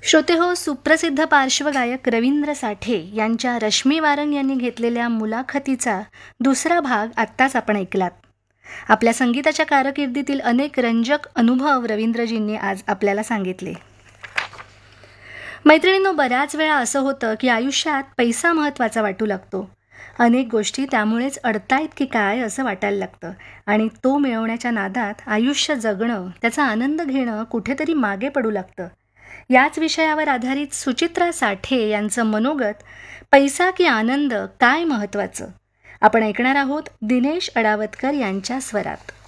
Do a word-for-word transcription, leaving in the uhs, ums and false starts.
श्रोते हो, सुप्रसिद्ध पार्श्वगायक रवींद्र साठे यांच्या रश्मी वारंग यांनी घेतलेल्या मुलाखतीचा दुसरा भाग आत्ताच आपण ऐकलात. आपल्या संगीताच्या कारकिर्दीतील अनेक रंजक अनुभव रवींद्रजींनी आज आपल्याला सांगितले. मैत्रिणींनो, बऱ्याच वेळा असं होतं की आयुष्यात पैसा महत्त्वाचा वाटू लागतो. अनेक गोष्टी त्यामुळेच अडतायत की काय असं वाटायला लागतं आणि तो मिळवण्याच्या नादात आयुष्य जगणं, त्याचा आनंद घेणं कुठेतरी मागे पडू लागतं. याच विषयावर आधारित सुचित्रा साठे यांचं मनोगत, पैसा की आनंद, काय महत्त्वाचं, आपण ऐकणार आहोत दिनेश अडावतकर यांच्या स्वरात.